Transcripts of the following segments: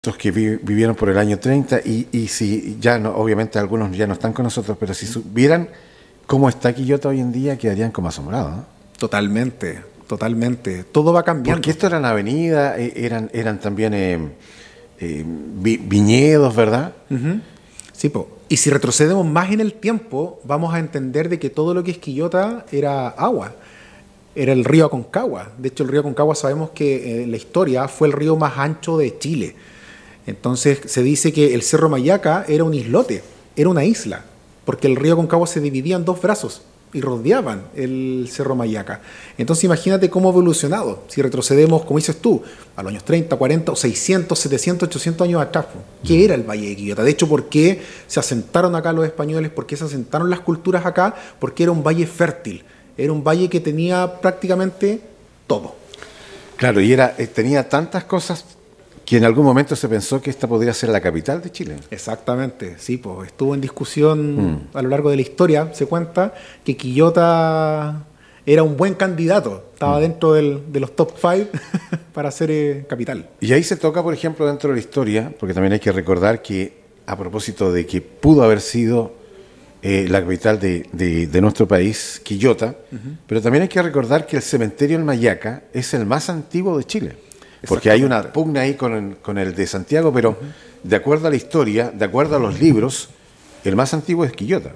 Los que vivieron por el año 30 y si ya no, obviamente algunos ya no están con nosotros, pero si supieran cómo está Quillota hoy en día, quedarían como asombrados, ¿no? Totalmente, totalmente. Todo va cambiando. Porque esto eran avenidas, eran también viñedos, ¿verdad? Uh-huh. Sí, po. Y si retrocedemos más en el tiempo, vamos a entender de que todo lo que es Quillota era agua. Era el río Aconcagua. De hecho, el río Aconcagua sabemos que en la historia fue el río más ancho de Chile. Entonces se dice que el Cerro Mayaca era un islote, era una isla, porque el río Aconcagua se dividía en dos brazos y rodeaban el Cerro Mayaca. Entonces imagínate cómo ha evolucionado. Si retrocedemos, como dices tú, a los años 30, 40, o 600, 700, 800 años atrás, ¿qué era el Valle de Quillota? De hecho, ¿por qué se asentaron acá los españoles? ¿Por qué se asentaron las culturas acá? Porque era un valle fértil, era un valle que tenía prácticamente todo. Claro, y tenía tantas cosas que en algún momento se pensó que esta podría ser la capital de Chile. Exactamente, sí, pues estuvo en discusión a lo largo de la historia. Se cuenta que Quillota era un buen candidato, estaba dentro de los top 5 para ser capital. Y ahí se toca, por ejemplo, dentro de la historia, porque también hay que recordar que, a propósito de que pudo haber sido la capital de nuestro país, Quillota, pero también hay que recordar que el cementerio en Mayaca es el más antiguo de Chile. Porque hay una pugna ahí con el de Santiago, pero de acuerdo a la historia, de acuerdo a los libros, el más antiguo es Quillota.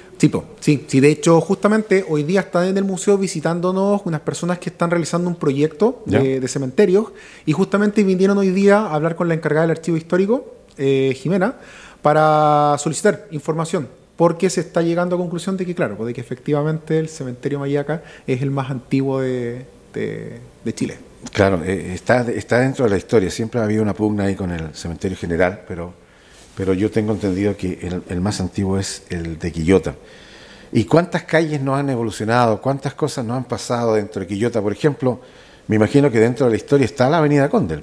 Sí, de hecho, justamente hoy día están en el museo visitándonos unas personas que están realizando un proyecto de cementerios y justamente vinieron hoy día a hablar con la encargada del archivo histórico, Jimena, para solicitar información, porque se está llegando a conclusión de que, claro, de que efectivamente el cementerio Mayaca es el más antiguo de Chile. Claro, está dentro de la historia. Siempre ha habido una pugna ahí con el cementerio general, pero yo tengo entendido que el más antiguo es el de Quillota. ¿Y cuántas calles no han evolucionado? ¿Cuántas cosas no han pasado dentro de Quillota? Por ejemplo, me imagino que dentro de la historia está la avenida Condel.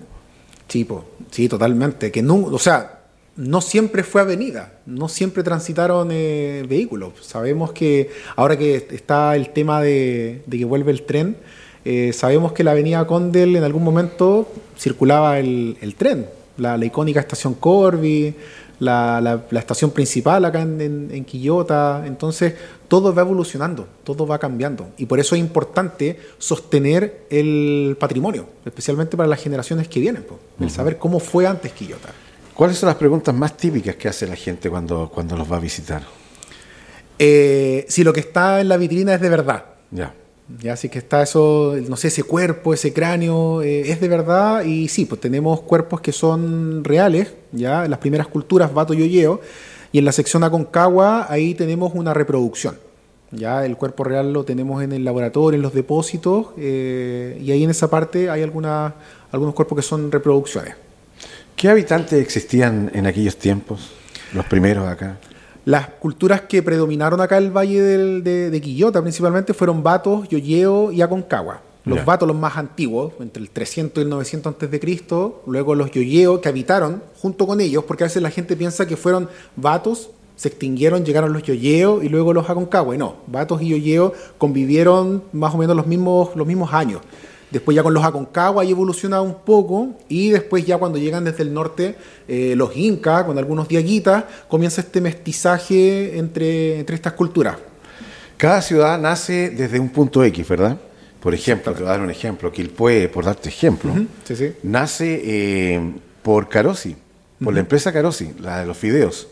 Sí, totalmente. Que no siempre fue avenida, no siempre transitaron vehículos. Sabemos que ahora que está el tema de que vuelve el tren, sabemos que la avenida Condel en algún momento circulaba el tren, la icónica estación Corby, la estación principal acá en Quillota. Entonces todo va evolucionando, todo va cambiando y por eso es importante sostener el patrimonio, especialmente para las generaciones que vienen, el saber cómo fue antes Quillota. ¿Cuáles son las preguntas más típicas que hace la gente cuando los va a visitar? Si lo que está en la vitrina es de verdad. Ya, así que está eso, no sé, ese cuerpo, ese cráneo, es de verdad. Y sí, pues tenemos cuerpos que son reales, ya, en las primeras culturas, Bato y Olleo, y en la sección Aconcagua, ahí tenemos una reproducción. Ya, el cuerpo real lo tenemos en el laboratorio, en los depósitos, y ahí en esa parte hay algunos cuerpos que son reproducciones. ¿Qué habitantes existían en aquellos tiempos, los primeros acá? Las culturas que predominaron acá en el valle de Quillota principalmente fueron Batos, Yolleo y Aconcagua. Los Batos, los más antiguos, entre el 300 y el 900 a.C., luego los Yolleo que habitaron junto con ellos, porque a veces la gente piensa que fueron Batos, se extinguieron, llegaron los Yolleo y luego los Aconcagua. Y no, Batos y Yolleo convivieron más o menos los mismos años. Después ya con los Aconcagua ahí evoluciona un poco y después ya cuando llegan desde el norte los Incas, con algunos diaguitas, comienza este mestizaje entre estas culturas. Cada ciudad nace desde un punto X, ¿verdad? Por ejemplo, te voy a dar un ejemplo, Quilpué, por darte ejemplo, nace por Carosi, por la empresa Carosi, la de los fideos.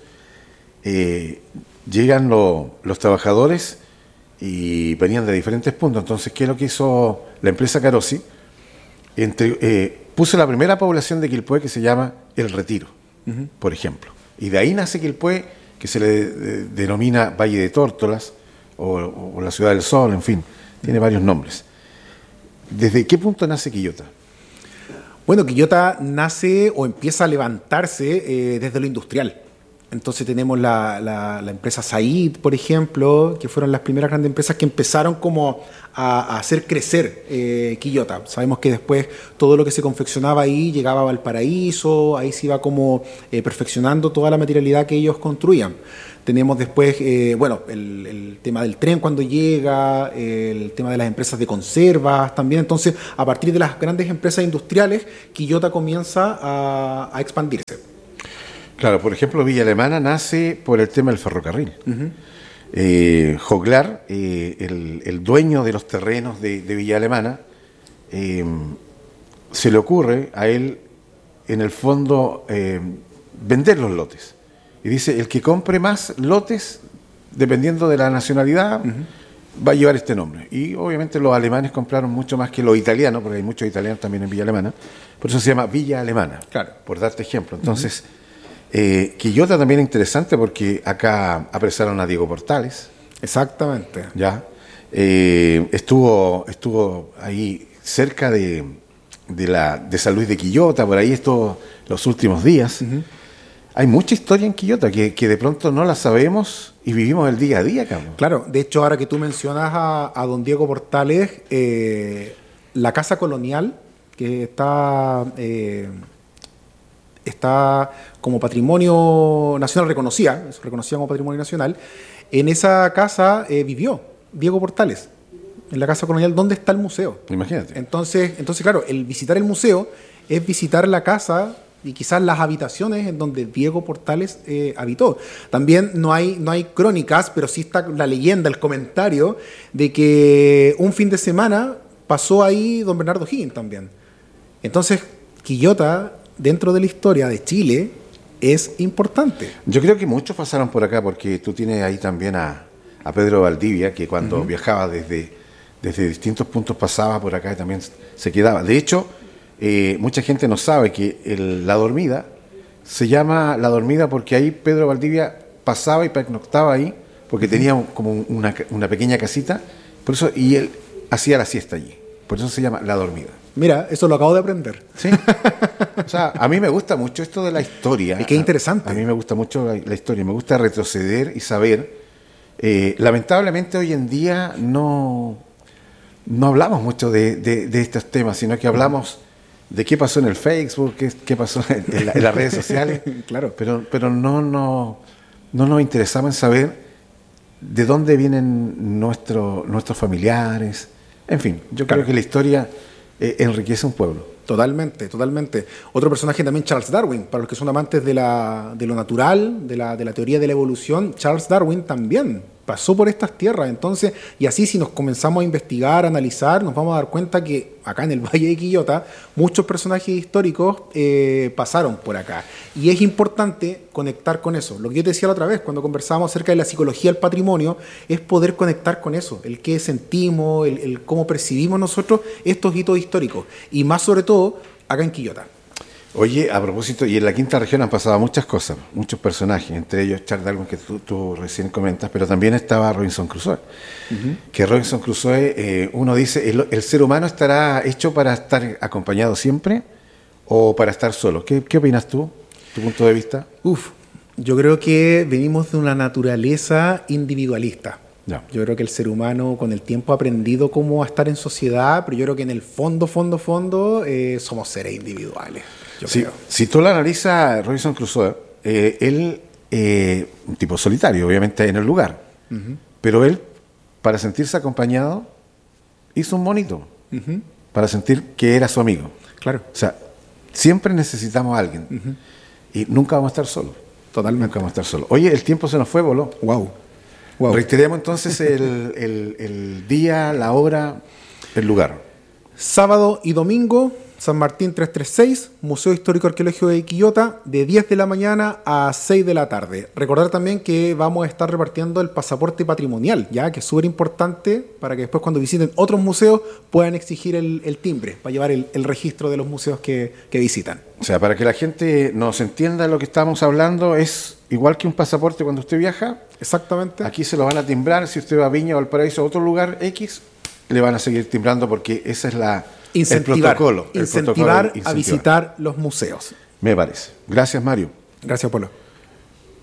Llegan los trabajadores y venían de diferentes puntos. Entonces, ¿qué es lo que hizo la empresa Carosi? Puso la primera población de Quilpué que se llama El Retiro, por ejemplo. Y de ahí nace Quilpué, que se le denomina Valle de Tórtolas o la Ciudad del Sol, en fin, tiene varios nombres. ¿Desde qué punto nace Quillota? Bueno, Quillota nace o empieza a levantarse desde lo industrial. Entonces tenemos la empresa Said, por ejemplo, que fueron las primeras grandes empresas que empezaron como a hacer crecer Quillota. Sabemos que después todo lo que se confeccionaba ahí llegaba a Valparaíso, ahí se iba como perfeccionando toda la materialidad que ellos construían. Tenemos después, el tema del tren cuando llega, el tema de las empresas de conservas también. Entonces, a partir de las grandes empresas industriales, Quillota comienza a expandirse. Claro, por ejemplo, Villa Alemana nace por el tema del ferrocarril. Joglar, el dueño de los terrenos de Villa Alemana, se le ocurre a él, en el fondo, vender los lotes. Y dice, el que compre más lotes, dependiendo de la nacionalidad, va a llevar este nombre. Y obviamente los alemanes compraron mucho más que los italianos, porque hay muchos italianos también en Villa Alemana. Por eso se llama Villa Alemana, claro, por darte ejemplo. Entonces, Quillota también es interesante porque acá apresaron a Diego Portales. Exactamente. Ya. Estuvo ahí cerca de San Luis de Quillota, por ahí estuvo los últimos días. Hay mucha historia en Quillota que de pronto no la sabemos y vivimos el día a día, cabrón. Claro, de hecho, ahora que tú mencionas a don Diego Portales, la Casa Colonial, que está como patrimonio nacional, reconocida como patrimonio nacional, en esa casa vivió Diego Portales, en la Casa Colonial, donde está el museo. Imagínate. Entonces, claro, el visitar el museo es visitar la casa y quizás las habitaciones en donde Diego Portales habitó. También no hay crónicas, pero sí está la leyenda, el comentario de que un fin de semana pasó ahí don Bernardo Higgins también. Entonces, Quillota, dentro de la historia de Chile, es importante. Yo creo que muchos pasaron por acá, porque tú tienes ahí también a Pedro Valdivia, que cuando viajaba desde distintos puntos pasaba por acá y también se quedaba. De hecho, mucha gente no sabe que La Dormida se llama La Dormida porque ahí Pedro Valdivia pasaba y pernoctaba ahí, porque tenía como una pequeña casita, por eso, y él hacía la siesta allí. Por eso se llama La Dormida. Mira, eso lo acabo de aprender. Sí. O sea, a mí me gusta mucho esto de la historia. Y qué interesante. A mí me gusta mucho la historia. Me gusta retroceder y saber. Lamentablemente hoy en día no hablamos mucho de estos temas, sino que hablamos de qué pasó en el Facebook, qué pasó en las redes sociales. Claro. Pero no nos interesaba en saber de dónde vienen nuestros familiares. En fin, yo creo que la historia enriquece un pueblo. Totalmente. Otro personaje también, Charles Darwin, para los que son amantes de lo natural, de la teoría de la evolución. Charles Darwin también pasó por estas tierras. Entonces, y así si nos comenzamos a investigar, a analizar, nos vamos a dar cuenta que acá en el Valle de Quillota muchos personajes históricos pasaron por acá. Y es importante conectar con eso. Lo que yo te decía la otra vez, cuando conversábamos acerca de la psicología del patrimonio, es poder conectar con eso, el qué sentimos, el cómo percibimos nosotros estos hitos históricos. Y más sobre todo, acá en Quillota. Oye, a propósito, y en la quinta región han pasado muchas cosas, muchos personajes, entre ellos Charles Darwin, que tú recién comentas, pero también estaba Robinson Crusoe. Que Robinson Crusoe, uno dice, ¿el ser humano estará hecho para estar acompañado siempre o para estar solo? ¿Qué opinas tú, tu punto de vista? Yo creo que venimos de una naturaleza individualista. Ya. Yo creo que el ser humano con el tiempo ha aprendido cómo a estar en sociedad, pero yo creo que en el fondo, somos seres individuales. Si tú lo analizas, Robinson Crusoe, él, un tipo solitario, obviamente en el lugar, pero él, para sentirse acompañado, hizo un monito, para sentir que era su amigo. Claro. O sea, siempre necesitamos a alguien y nunca vamos a estar solos. Totalmente. Nunca vamos a estar solos. Oye, el tiempo se nos fue, voló. Wow. Reiteremos entonces el día, la hora, el lugar. Sábado y domingo, San Martín 336, Museo Histórico Arqueológico de Quillota, de 10 de la mañana a 6 de la tarde. Recordar también que vamos a estar repartiendo el pasaporte patrimonial, ya que es súper importante para que después cuando visiten otros museos puedan exigir el timbre, para llevar el registro de los museos que visitan. O sea, para que la gente nos entienda lo que estamos hablando, es igual que un pasaporte cuando usted viaja. Exactamente. Aquí se lo van a timbrar, si usted va a Viña o Valparaíso o otro lugar X, le van a seguir timbrando porque esa es el protocolo. Incentivar a visitar los museos. Me parece. Gracias, Mario. Gracias, Polo.